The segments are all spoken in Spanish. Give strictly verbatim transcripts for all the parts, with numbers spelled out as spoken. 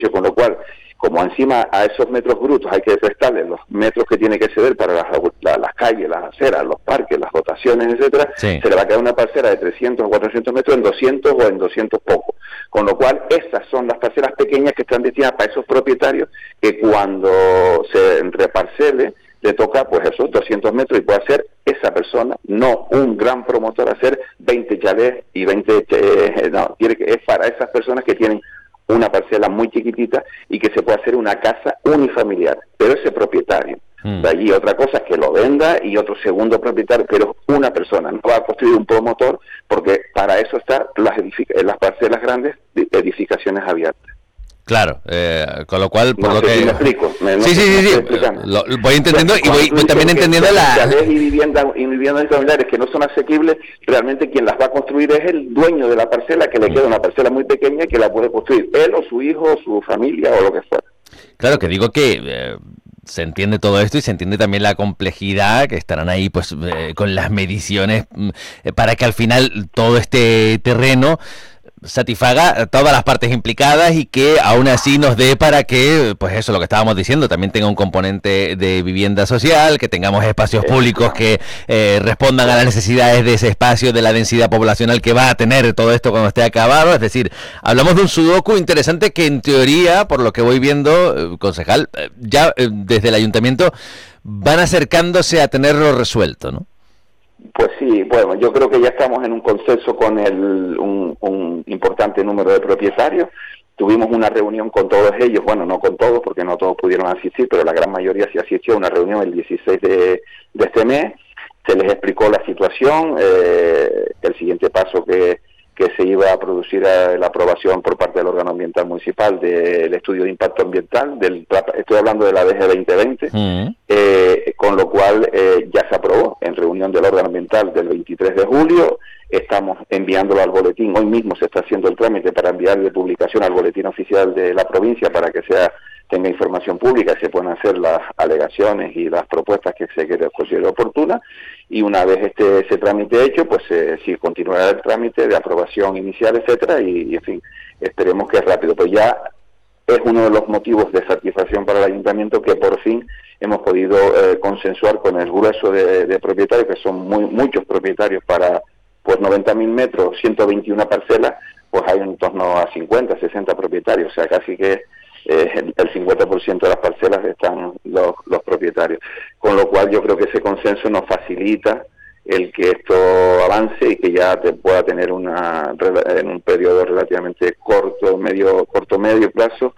con lo cual, como encima a esos metros brutos hay que restarle los metros que tiene que ceder para las, la, las calles, las aceras, los parques, las dotaciones, etcétera, sí. se le va a quedar una parcela de trescientos o cuatrocientos metros en doscientos o en doscientos poco. Con lo cual, esas son las parcelas pequeñas que están destinadas para esos propietarios que cuando se reparcele, le toca pues esos doscientos metros y puede hacer esa persona, no un gran promotor, hacer veinte chalés y veinte, eh, no, tiene que, es para esas personas que tienen una parcela muy chiquitita y que se puede hacer una casa unifamiliar, pero ese propietario. Mm. De allí otra cosa es que lo venda y otro segundo propietario, pero una persona, no va a construir un promotor porque para eso están las, las parcelas grandes de edificaciones abiertas. Claro, eh, con lo cual, por no lo sé que... Si me explico. Me, no sí, sé sí, si sí, sí. Lo, lo voy entendiendo y voy, voy también entendiendo la... Y viviendas y viviendas familiares que no son asequibles, realmente quien las va a construir es el dueño de la parcela, que le queda una parcela muy pequeña que la puede construir él o su hijo o su familia o lo que fuera. Claro, que digo que... Eh... se entiende todo esto y se entiende también la complejidad que estarán ahí pues eh, con las mediciones eh, para que al final todo este terreno satisfaga todas las partes implicadas y que aún así nos dé para que, pues eso, lo que estábamos diciendo, también tenga un componente de vivienda social, que tengamos espacios públicos que eh, respondan a las necesidades de ese espacio, de la densidad poblacional que va a tener todo esto cuando esté acabado. Es decir, hablamos de un sudoku interesante que en teoría, por lo que voy viendo, eh, concejal, eh, ya eh, desde el ayuntamiento van acercándose a tenerlo resuelto, ¿no? Pues sí, bueno, yo creo que ya estamos en un consenso con el, un, un importante número de propietarios. Tuvimos una reunión con todos ellos, bueno, no con todos porque no todos pudieron asistir, pero la gran mayoría sí asistió a una reunión el dieciséis de, de este mes. Se les explicó la situación, eh, el siguiente paso que, que se iba a producir a la aprobación por parte del órgano ambiental municipal del estudio de impacto ambiental, del estoy hablando de la D G veinte veinte, uh-huh. eh, con lo cual eh, ya se aprobó en reunión del órgano ambiental del veintitrés de julio, estamos enviándolo al boletín, hoy mismo se está haciendo el trámite para enviarle publicación al boletín oficial de la provincia para que sea tenga información pública y se puedan hacer las alegaciones y las propuestas que se considere oportunas, y una vez este ese trámite hecho, pues eh, sí continuará el trámite de aprobación inicial, etcétera, y, y en fin, esperemos que es rápido, pues ya es uno de los motivos de satisfacción para el ayuntamiento que por fin hemos podido eh, consensuar con el grueso de, de propietarios, que son muy muchos propietarios para pues noventa mil metros, ciento veintiuna parcelas, pues hay en torno a cincuenta, sesenta propietarios, o sea, casi que Eh, el, el cincuenta por ciento de las parcelas están los, los propietarios, con lo cual yo creo que ese consenso nos facilita el que esto avance y que ya te pueda tener una en un periodo relativamente corto, medio corto medio plazo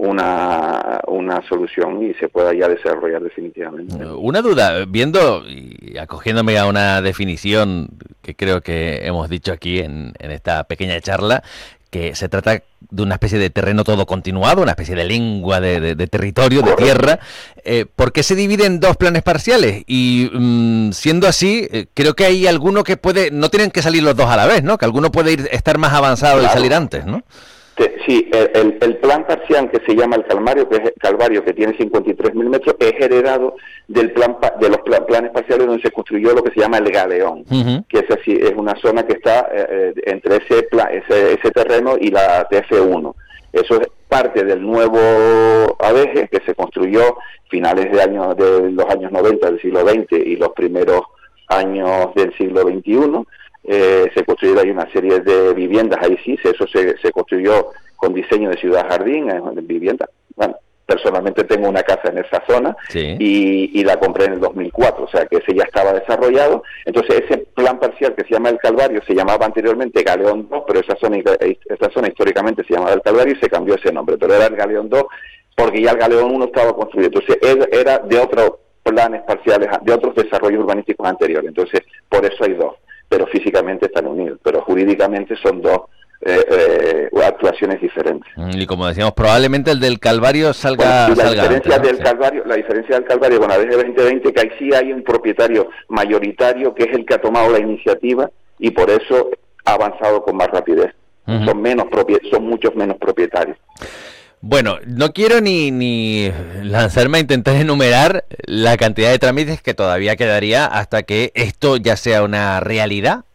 una una solución y se pueda ya desarrollar definitivamente. Una duda, viendo y acogiéndome a una definición que creo que hemos dicho aquí en, en esta pequeña charla, que se trata de una especie de terreno todo continuado, una especie de lengua de, de, de territorio, de tierra. Eh, ¿Por qué se divide en dos planes parciales? Y mmm, siendo así, eh, creo que hay alguno que puede, no tienen que salir los dos a la vez, ¿no? Que alguno puede ir estar más avanzado claro. y salir antes, ¿no? Sí, el, el plan parcial que se llama el Calvario, que es Calvario, que tiene cincuenta y tres mil metros, es heredado del plan de los plan, planes parciales donde se construyó lo que se llama el Galeón, uh-huh. que es así, es una zona que está eh, entre ese, plan, ese ese terreno y la T F uno. Eso es parte del nuevo A D G que se construyó finales de años de los años noventa del siglo veinte y los primeros años del siglo veintiuno. Eh, se construyeron ahí una serie de viviendas, ahí sí, eso se, se construyó con diseño de ciudad jardín, eh, vivienda. Bueno, personalmente tengo una casa en esa zona sí. y, y la compré en el dos mil cuatro, o sea que ese ya estaba desarrollado. Entonces ese plan parcial que se llama el Calvario se llamaba anteriormente Galeón dos, pero esa zona, esa zona históricamente se llamaba el Calvario y se cambió ese nombre, pero era el Galeón dos porque ya el Galeón uno estaba construido, entonces era de otros planes parciales, de otros desarrollos urbanísticos anteriores, entonces por eso hay dos, pero físicamente están unidos, pero jurídicamente son dos eh, eh, actuaciones diferentes. Y como decíamos, probablemente el del Calvario salga, bueno, y la salga diferencia antes, ¿no? del sí. Calvario, la diferencia del Calvario con la D G veinte veinte, que ahí sí hay un propietario mayoritario que es el que ha tomado la iniciativa y por eso ha avanzado con más rapidez. Uh-huh. Son menos propietarios, son muchos menos propietarios. Bueno, no quiero ni, ni lanzarme a intentar enumerar la cantidad de trámites que todavía quedaría hasta que esto ya sea una realidad,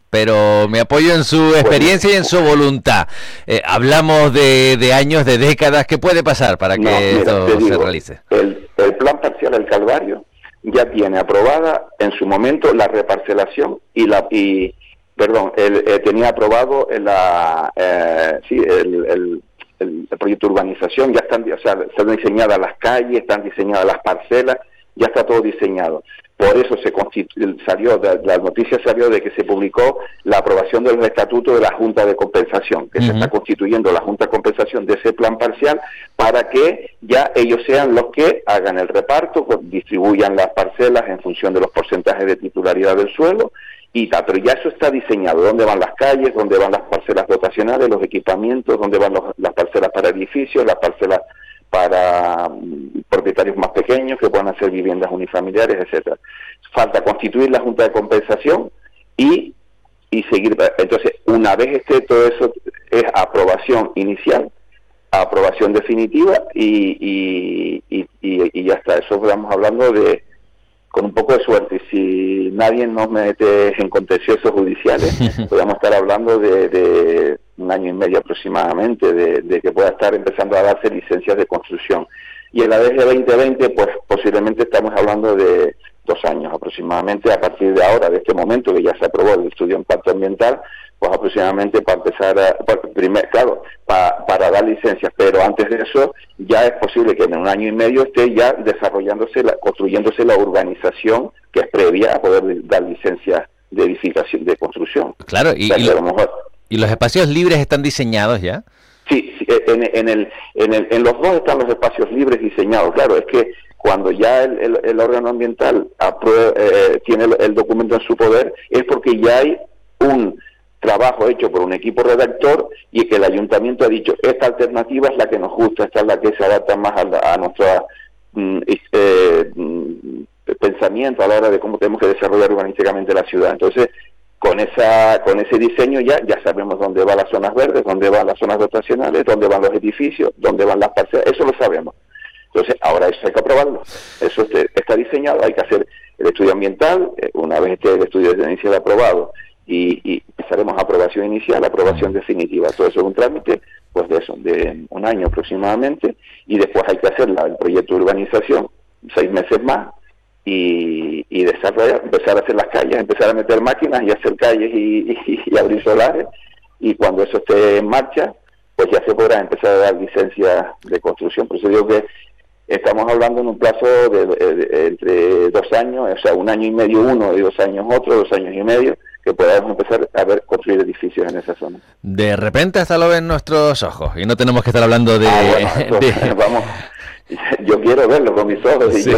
pero me apoyo en su experiencia y en su voluntad. Eh, hablamos de, de años, de décadas. ¿Qué puede pasar para que no, mira, esto digo, se realice? El, el plan parcial El Calvario ya tiene aprobada en su momento la reparcelación y la y perdón, el, eh, tenía aprobado la eh, sí el, el, el, el proyecto de urbanización, ya están, o sea, están diseñadas las calles, están diseñadas las parcelas, ya está todo diseñado. Por eso se salió, de, la noticia salió de que se publicó la aprobación de los estatutos de la Junta de Compensación, que uh-huh. se está constituyendo la Junta de Compensación de ese plan parcial para que ya ellos sean los que hagan el reparto, distribuyan las parcelas en función de los porcentajes de titularidad del suelo y tal, pero ya eso está diseñado, dónde van las calles, dónde van las parcelas dotacionales, los equipamientos, dónde van los, las parcelas para edificios, las parcelas para um, propietarios más pequeños que puedan hacer viviendas unifamiliares, etcétera. Falta constituir la Junta de Compensación y y seguir. Entonces, una vez esté todo eso, es aprobación inicial, aprobación definitiva y y, y, y, y ya está. Eso estamos hablando de con un poco de suerte. Si nadie nos mete en contenciosos judiciales, podemos estar hablando de, de un año y medio aproximadamente de, de que pueda estar empezando a darse licencias de construcción. Y en la D G veinte veinte, pues posiblemente estamos hablando de dos años aproximadamente, a partir de ahora, de este momento que ya se aprobó el estudio de impacto ambiental, pues aproximadamente para empezar a, para, primer, claro, para, para dar licencias, pero antes de eso ya es posible que en un año y medio esté ya desarrollándose, la, construyéndose la urbanización que es previa a poder dar licencias de edificación, de construcción. Claro, y, o sea, y, lo, mejor, ¿y los espacios libres están diseñados ya? Sí, sí en, en, el, en, el, en los dos están los espacios libres diseñados. Claro, es que cuando ya el, el, el órgano ambiental aprueba, eh, tiene el, el documento en su poder, es porque ya hay un trabajo hecho por un equipo redactor y que el ayuntamiento ha dicho, esta alternativa es la que nos gusta, esta es la que se adapta más a, a nuestro mm, eh, mm, pensamiento a la hora de cómo tenemos que desarrollar urbanísticamente la ciudad. Entonces, con esa con ese diseño ya ya sabemos dónde van las zonas verdes, dónde van las zonas dotacionales, dónde van los edificios, dónde van las parcelas, eso lo sabemos. Entonces, ahora eso hay que aprobarlo. Eso está diseñado, hay que hacer el estudio ambiental, una vez esté el estudio inicial aprobado, y, y empezaremos a aprobación inicial, aprobación definitiva. Todo eso es un trámite, pues de eso, de un año aproximadamente, y después hay que hacer la, el proyecto de urbanización, seis meses más, y, y desarrollar, empezar a hacer las calles, empezar a meter máquinas y hacer calles y, y, y abrir solares, y cuando eso esté en marcha, pues ya se podrá empezar a dar licencias de construcción. Por eso digo que estamos hablando en un plazo de, de, de entre dos años, o sea, un año y medio uno y dos años otro, dos años y medio, que podamos empezar a ver construir edificios en esa zona. De repente hasta lo ven nuestros ojos y no tenemos que estar hablando de... Ah, bueno, entonces, de... vamos, yo quiero verlo con mis ojos y sí. yo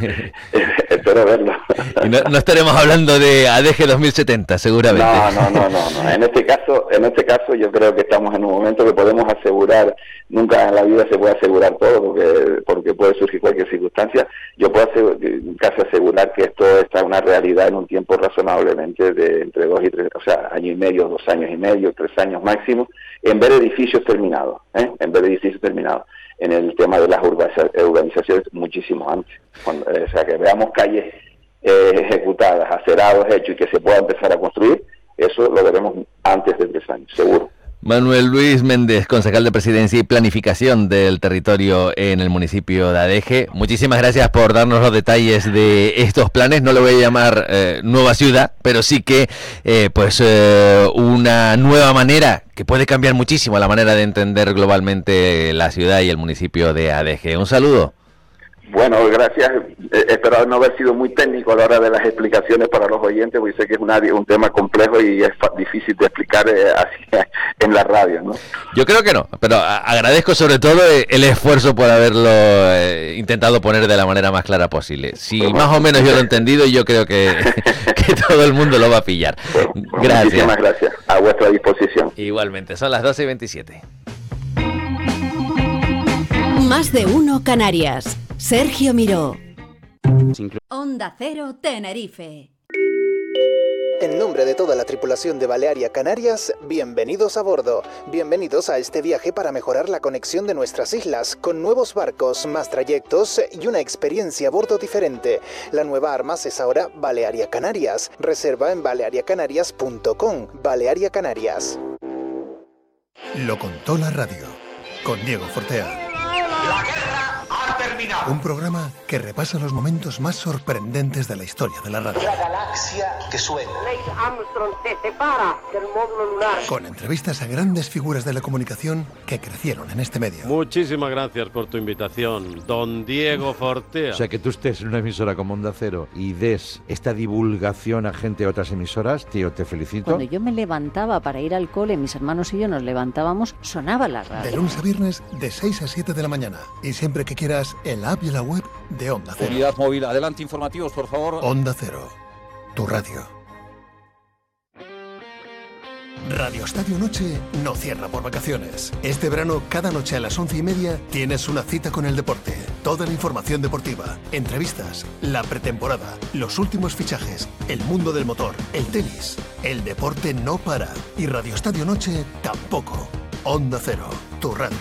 espero verlo. Y no, no estaremos hablando de A D G dos mil setenta, seguramente. No, no, no, no, no. En este caso, en este caso yo creo que estamos en un momento que podemos asegurar, nunca en la vida se puede asegurar todo porque porque puede surgir cualquier circunstancia. Yo puedo asegurar, casi asegurar que esto está una realidad en un tiempo razonablemente de entre dos y tres, o sea, año y medio, dos años y medio, tres años máximo, en ver edificios terminados, ¿eh? en ver edificios terminados. En el tema de las urbanizaciones muchísimo antes. Cuando, eh, o sea, que veamos calles eh, ejecutadas, acerados hechos y que se pueda empezar a construir, eso lo veremos antes de tres años, seguro. Manuel Luis Méndez, concejal de Presidencia y Planificación del Territorio en el municipio de A D G. Muchísimas gracias por darnos los detalles de estos planes. No lo voy a llamar eh, nueva ciudad, pero sí que eh, pues eh, una nueva manera que puede cambiar muchísimo la manera de entender globalmente la ciudad y el municipio de A D G. Un saludo. Bueno, gracias. Eh, espero no haber sido muy técnico a la hora de las explicaciones para los oyentes, porque sé que es una, un tema complejo y es difícil de explicar eh, así en la radio, ¿no? Yo creo que no, pero agradezco sobre todo el esfuerzo por haberlo eh, intentado poner de la manera más clara posible. Si pues, más o menos yo lo he entendido, yo creo que, que todo el mundo lo va a pillar. Pues, gracias. Muchísimas gracias. A vuestra disposición. Igualmente, son las doce y veintisiete. Más de uno Canarias. Sergio Miró. Onda Cero Tenerife. En nombre de toda la tripulación de Balearia Canarias, bienvenidos a bordo. Bienvenidos a este viaje para mejorar la conexión de nuestras islas, con nuevos barcos, más trayectos y una experiencia a bordo diferente. La nueva Armas es ahora Balearia Canarias. Reserva en balearia canarias punto com. Balearia Canarias. Lo contó la radio, con Diego Fortea. La guerra ha terminado. Un programa que repasa los momentos más sorprendentes de la historia de la radio. La galaxia que suena. Neil Armstrong se separa del módulo lunar. Con entrevistas a grandes figuras de la comunicación que crecieron en este medio. Muchísimas gracias por tu invitación, don Diego Fortea. O sea, que tú estés en una emisora como Onda Cero y des esta divulgación a gente de otras emisoras, tío, te felicito. Cuando yo me levantaba para ir al cole, mis hermanos y yo nos levantábamos, sonaba la radio. De lunes a viernes, de seis a siete de la mañana. Y siempre que quieras, en la app y la web de Onda Cero. Unidad móvil, adelante informativos, por favor. Onda Cero, tu radio. Radio Estadio Noche no cierra por vacaciones. Este verano, cada noche a las once y media, tienes una cita con el deporte. Toda la información deportiva, entrevistas, la pretemporada, los últimos fichajes, el mundo del motor, el tenis. El deporte no para. Y Radio Estadio Noche tampoco. Onda Cero, tu radio.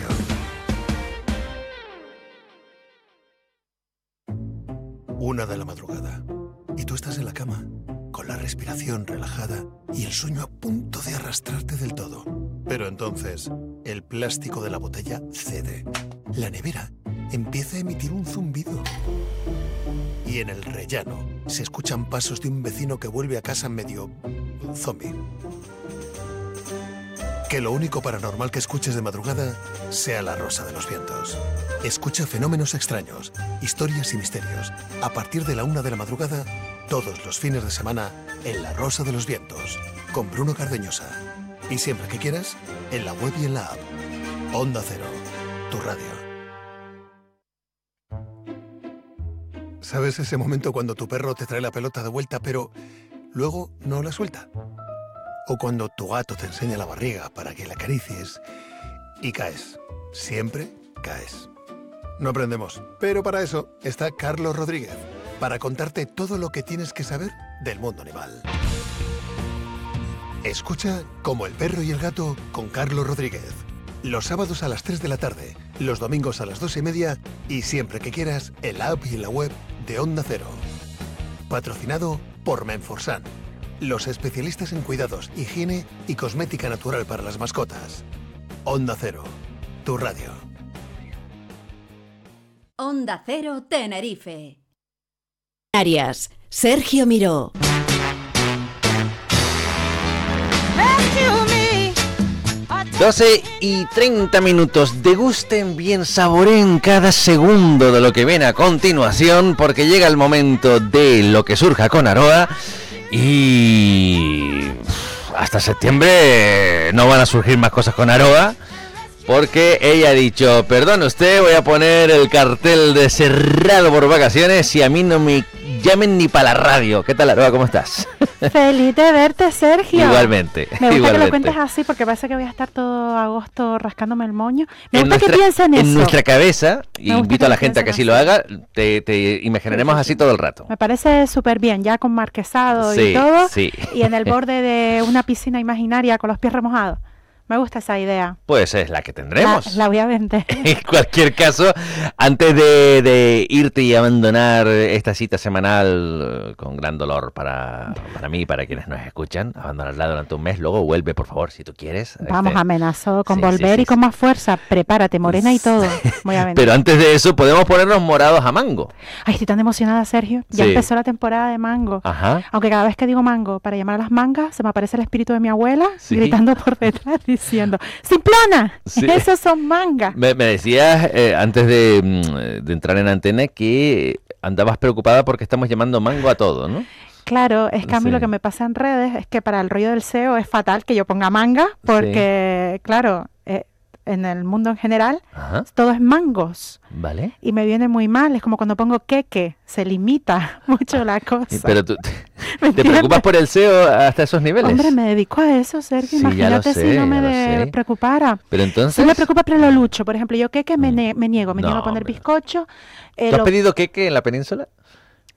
Una de la madrugada. Y tú estás en la cama, con la respiración relajada y el sueño a punto de arrastrarte del todo. Pero entonces, el plástico de la botella cede. La nevera empieza a emitir un zumbido. Y en el rellano se escuchan pasos de un vecino que vuelve a casa medio zombie. Que lo único paranormal que escuches de madrugada sea la rosa de los vientos. Escucha fenómenos extraños, historias y misterios. A partir de la una de la madrugada, todos los fines de semana, en La Rosa de los Vientos, con Bruno Cardeñosa. Y siempre que quieras, en la web y en la app. Onda Cero, tu radio. ¿Sabes ese momento cuando tu perro te trae la pelota de vuelta, pero luego no la suelta? O cuando tu gato te enseña la barriga para que la acaricies y caes. Siempre caes. No aprendemos, pero para eso está Carlos Rodríguez, para contarte todo lo que tienes que saber del mundo animal. Escucha Como el perro y el gato con Carlos Rodríguez. Los sábados a las tres de la tarde, los domingos a las dos y media y siempre que quieras en la app y en la web de Onda Cero. Patrocinado por Menforsan, los especialistas en cuidados, higiene y cosmética natural para las mascotas. Onda Cero, tu radio. Onda Cero Tenerife. Canarias, Sergio Miró. doce y treinta minutos. Degusten bien, saboreen cada segundo de lo que viene a continuación, porque llega el momento de lo que surja con Aroa. Y hasta septiembre no van a surgir más cosas con Aroa, porque ella ha dicho: perdone usted, voy a poner el cartel de cerrado por vacaciones y a mí no me llamen ni para la radio. ¿Qué tal, Aroa? ¿Cómo estás? Feliz de verte, Sergio. Igualmente. Me gusta igualmente. que lo cuentes así, porque parece que voy a estar todo agosto rascándome el moño. Me en gusta nuestra, que piensen eso. En nuestra cabeza, y invito que a la gente a que así lo haga, te, te imaginaremos así todo el rato. Me parece súper bien, ya con marquesado Sí, y todo, sí. y en el borde de una piscina imaginaria con los pies remojados. Me gusta esa idea. Pues es la que tendremos. La, la voy a vender. En cualquier caso, antes de, de irte y abandonar esta cita semanal con gran dolor para, para mí y para quienes nos escuchan, abandonarla durante un mes, luego vuelve, por favor, si tú quieres. Vamos, este... amenazó con sí, volver sí, sí, y con sí. más fuerza. Prepárate, morena y todo. Voy a vender. Pero antes de eso, podemos ponernos morados a mango. Ay, estoy tan emocionada, Sergio. Ya Sí. empezó la temporada de mango. Ajá. Aunque cada vez que digo mango para llamar a las mangas, se me aparece el espíritu de mi abuela Sí. gritando por detrás diciendo: ¡Simplona! Sí. Esos son mangas. Me, me decías eh, antes de, mm, de entrar en antena que andabas preocupada porque estamos llamando mango a todo, ¿no? Claro, es que a mí Sí. lo que me pasa en redes es que para el rollo del S E O es fatal que yo ponga manga, porque, claro, eh, en el mundo en general, Ajá. todo es mangos. Vale. Y me viene muy mal, es como cuando pongo queque, se limita mucho la cosa. Pero tú te, ¿Me te entiendes? preocupas por el S E O hasta esos niveles. Hombre, me dedico a eso, Sergio. Sí, ya lo Imagínate sé, si no me ya lo de- sé. preocupara. Pero entonces, Sí me preocupa, pero lo lucho. Por ejemplo, yo queque me, ne- me niego, me No, niego a poner hombre. bizcocho. eh, ¿tú has lo- pedido queque en la península?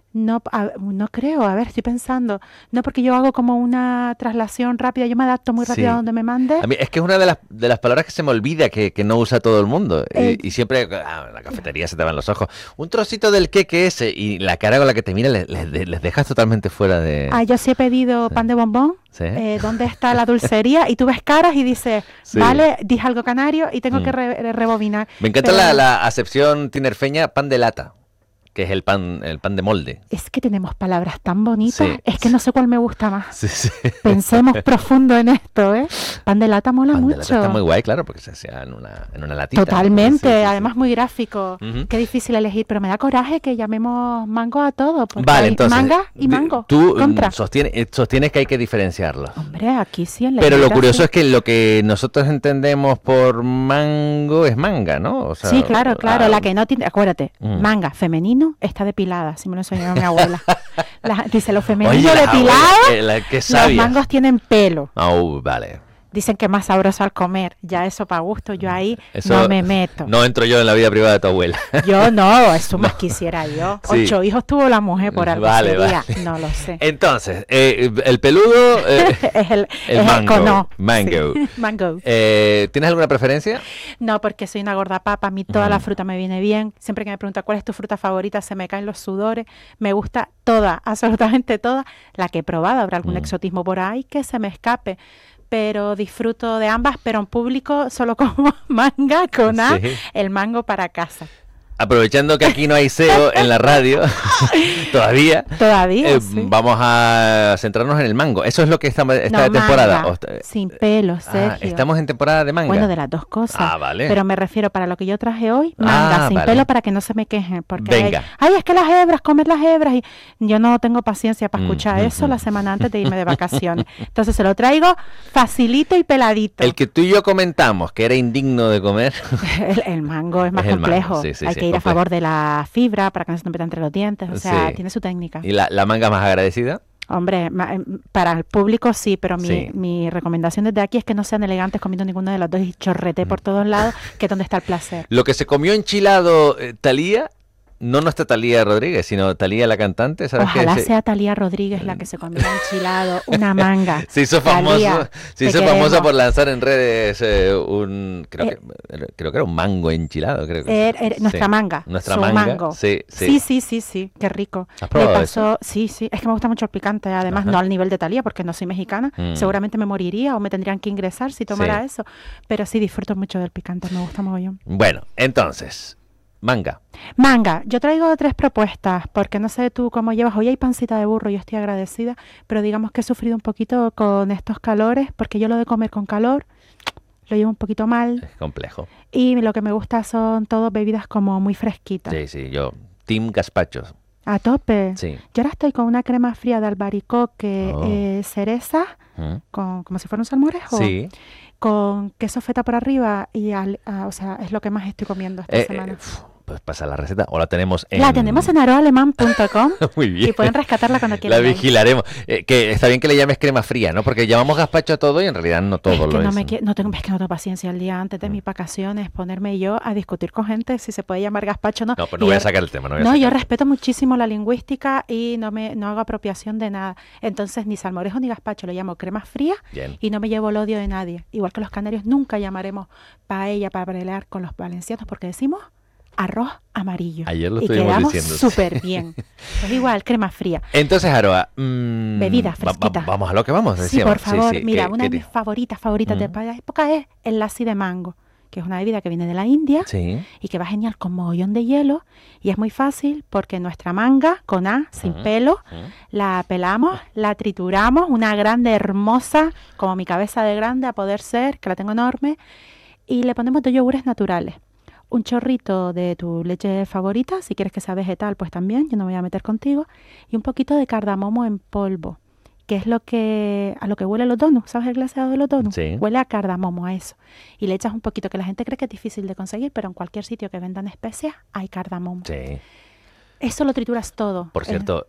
No, a, no creo, a ver, estoy pensando. No, porque yo hago como una traslación rápida, yo me adapto muy rápido Sí. a donde me mande. A mí es que es una de las, de las palabras que se me olvida que, que no usa todo el mundo. Eh. Y, y siempre ah, en la cafetería se te van los ojos. Un trocito del queque ese y la cara con la que te mira les, les, les dejas totalmente fuera de... Ah, yo sí he pedido Sí. pan de bombón. Sí. Eh, ¿Dónde está la dulcería? Y tú ves caras y dices, Sí. vale, dije algo canario y tengo Mm. que re- rebobinar. Me encanta Pero la, la acepción tinerfeña pan de lata, que es el pan, el pan de molde. Es que tenemos palabras tan bonitas, Sí. es que no sé cuál me gusta más. Sí, sí. Pensemos profundo en esto, ¿eh? Pan de lata mola Pan de mucho. lata está muy guay, claro, porque se hacía en una, en una latita. Totalmente, Sí, sí, sí. además muy gráfico. Ujú. Qué difícil elegir, pero me da coraje que llamemos mango a todo. Porque Vale, hay entonces, manga y di- mango. tú mm, contra. sostiene- eh, sostienes que hay que diferenciarlos. Hombre, aquí sí en la Pero lo letra, curioso sí. es que lo que nosotros entendemos por mango es manga, ¿no? O sea, Sí, claro, claro, ah, la que no tiene, acuérdate, Mm. manga femenino está depilada, si me lo enseñó mi abuela. La- dice, lo femenino Oye, la depilado, abuela, eh, la- qué los sabia. mangos tienen pelo. Oh, vale. Dicen que es más sabroso al comer, ya eso para gusto, yo ahí Eso no me meto. No entro yo en la vida privada de tu abuela. Yo no, eso más quisiera yo. Sí. Ocho hijos tuvo la mujer por algo Vale, sería, vale. no lo sé. Entonces, eh, el peludo, eh, es el, el es mango. cono. Mango. Sí, mango. Eh, ¿Tienes alguna preferencia? No, porque soy una gorda papa, a mí toda Mm. la fruta me viene bien. Siempre que me preguntan cuál es tu fruta favorita, se me caen los sudores. Me gusta toda, absolutamente toda. La que he probado, habrá algún Mm. exotismo por ahí que se me escape. Pero disfruto de ambas, pero en público solo como manga con A, Sí. el mango para casa. Aprovechando que aquí no hay S E O en la radio, todavía, Todavía, eh, sí. vamos a centrarnos en el mango. Eso es lo que está esta No, temporada. manga, O está- sin pelo, Ah, Sergio. estamos en temporada de manga. Bueno, de las dos cosas. Ah, vale. Pero me refiero para lo que yo traje hoy, manga Ah, sin vale. pelo para que no se me quejen. Porque Venga. Ay, ay, es que las hebras, comer las hebras. Y yo no tengo paciencia para Mm, escuchar mm, eso mm. la semana antes de irme de vacaciones. Entonces se lo traigo facilito y peladito. El que tú y yo comentamos que era indigno de comer. El, el mango es más Es el mango, complejo. sí, sí, Hay sí, que ir a complejo. favor de la fibra para que no se te meta entre los dientes. O sea, Sí. tiene su técnica. ¿Y la, la manga más agradecida? Hombre, ma- em, para el público sí, pero mi, Sí. mi recomendación desde aquí es que no sean elegantes comiendo ninguno de los dos y chorrete por todos lados, que es donde está el placer. Lo que se comió enchilado eh, Thalía, no nuestra Thalía Rodríguez, sino Thalía la cantante, ¿sabes qué? Ojalá Se- sea Thalía Rodríguez la que se comió enchilado, una manga. Se hizo famoso, Thalía, se te hizo queremos. famosa por lanzar en redes eh, un creo, Eh, que, creo que era un mango enchilado, creo que. Er- er- nuestra Sí. manga. Nuestra su manga. mango. Sí, sí. sí, sí, sí, sí, qué rico. ¿Has Le probado pasó, sí, sí, es que me gusta mucho el picante, además Ajá. no al nivel de Thalía porque no soy mexicana, Mm. seguramente me moriría o me tendrían que ingresar si tomara Sí. eso, pero sí disfruto mucho del picante, me gusta mogollón. Bueno, entonces, manga. Manga, yo traigo tres propuestas, porque no sé tú cómo llevas. Hoy hay pancita de burro, yo estoy agradecida, pero digamos que he sufrido un poquito con estos calores, porque yo lo de comer con calor lo llevo un poquito mal, Es complejo. y lo que me gusta son todas bebidas como muy fresquitas. Sí, sí, yo Team Gazpacho. A tope. Sí. Yo ahora estoy con una crema fría de albaricoque, Oh. eh, cereza, ¿Mm? con, como si fuera un salmorejo, Sí. con queso feta por arriba, y al- ah, o sea, es lo que más estoy comiendo esta Eh, semana. eh, uf, pues pasa la receta o la tenemos en La tenemos en aroalemán punto com Muy bien. y pueden rescatarla cuando La quieran. vigilaremos. Eh, que está bien que le llames crema fría, ¿no? Porque llamamos gazpacho a todo y en realidad no todo Es que lo no es. me qui- no tengo, es que no tengo paciencia el día antes de mis vacaciones, ponerme yo a discutir con gente si se puede llamar gazpacho o no. No, pues no Y voy a yo- sacar el tema. No, voy a No, sacar. yo respeto muchísimo la lingüística y no me no hago apropiación de nada. Entonces, ni salmorejo ni gazpacho, lo llamo crema fría Bien. y no me llevo el odio de nadie. Igual que los canarios nunca llamaremos paella para pelear con los valencianos porque decimos arroz amarillo. Ayer lo y estuvimos quedamos diciendo, sí. súper bien. Pues igual, crema fría. Entonces, Aroa, mm, Bebida va- va- fresquita. vamos a lo que vamos, Sí, decíamos. por favor. sí, Mira, ¿qué- una qué de mis di- favoritas, favoritas de Mm. la época es el lassi de mango, que es una bebida que viene de la India Sí. y que va genial con mogollón de hielo. Y es muy fácil porque nuestra manga, con A, sin Ujú. pelo, Ujú. la pelamos, la trituramos, una grande, hermosa, como mi cabeza de grande a poder ser, que la tengo enorme, y le ponemos dos yogures naturales. Un chorrito de tu leche favorita, si quieres que sea vegetal, pues también, yo no me voy a meter contigo, y un poquito de cardamomo en polvo, que es lo que a lo que huele los donuts, ¿sabes el glaseado de los donuts? Sí. Huele a cardamomo, a eso. Y le echas un poquito, que la gente cree que es difícil de conseguir, pero en cualquier sitio que vendan especias hay cardamomo. Sí. Eso lo trituras todo. Por Eh, cierto,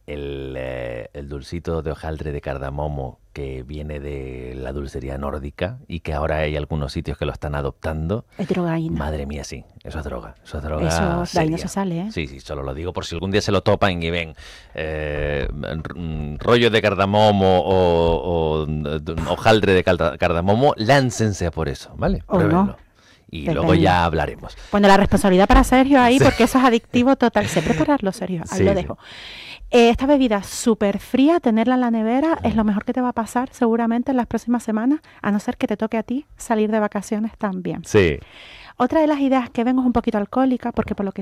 el, eh, el dulcito de hojaldre de cardamomo que viene de la dulcería nórdica y que ahora hay algunos sitios que lo están adoptando. Es drogaína. Madre mía, sí, eso es droga. Eso es droga Eso de ahí no seria. se sale, ¿eh? Sí, sí, solo lo digo por si algún día se lo topan y ven eh, rollo de cardamomo o, o hojaldre de cardamomo, láncense a por eso, ¿vale? O Pruébenlo. no. Y Depende. luego ya hablaremos. Bueno, la responsabilidad para Sergio ahí, Sí. porque eso es adictivo total. Sé prepararlo, Sergio. Ahí Sí, lo sí. dejo. Eh, esta bebida súper fría, tenerla en la nevera, es lo mejor que te va a pasar seguramente en las próximas semanas, a no ser que te toque a ti salir de vacaciones también. Sí. Otra de las ideas que vengo es un poquito alcohólica, porque por lo que